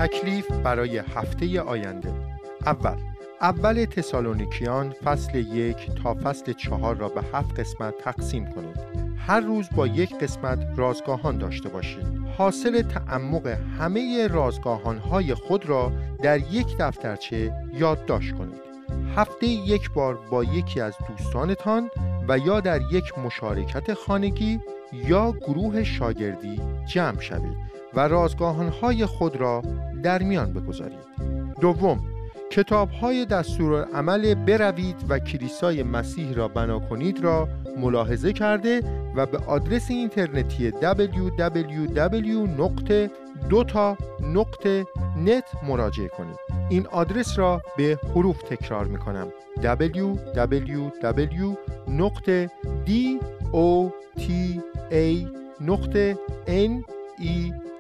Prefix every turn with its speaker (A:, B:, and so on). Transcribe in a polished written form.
A: تکلیف برای هفته آینده. اول تسالونیکیان فصل 1 تا فصل 4 را به 7 قسمت تقسیم کنید. هر روز با یک قسمت رازگاهان داشته باشید. حاصل تعمق همه رازگاهان‌های خود را در یک دفترچه یادداشت کنید. هفته یک بار با یکی از دوستانتان و یا در یک مشارکت خانگی یا گروه شاگردی جمع شوید و رازگاهان‌های خود را در میان بگذارید. کتاب‌های دستورالعمل بروید و کلیسای مسیح را بنا کنید را ملاحظه کرده و به آدرس اینترنتی www.dota.net مراجعه کنید. این آدرس را به حروف تکرار می‌کنم: www.dota.net